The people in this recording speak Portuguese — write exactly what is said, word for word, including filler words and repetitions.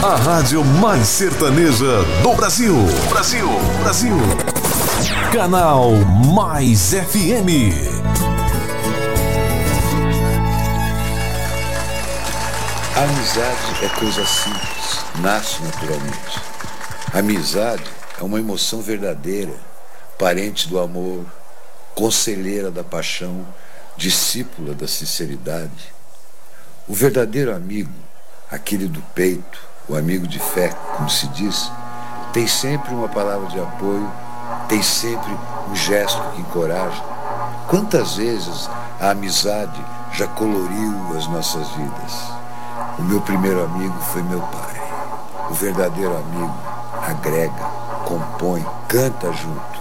A rádio mais sertaneja do Brasil. Brasil, Brasil. Canal Mais F M. A amizade é coisa simples, nasce naturalmente. A amizade é uma emoção verdadeira, parente do amor, conselheira da paixão, discípula da sinceridade. O verdadeiro amigo, aquele do peito, o amigo de fé, como se diz, tem sempre uma palavra de apoio, tem sempre um gesto que encoraja. Quantas vezes a amizade já coloriu as nossas vidas? O meu primeiro amigo foi meu pai. O verdadeiro amigo agrega, compõe, canta junto.